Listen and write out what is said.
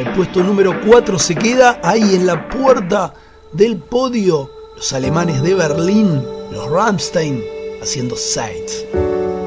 el puesto número 4 se queda ahí en la puerta del podio los alemanes de Berlín, los Rammstein, haciendo Sight.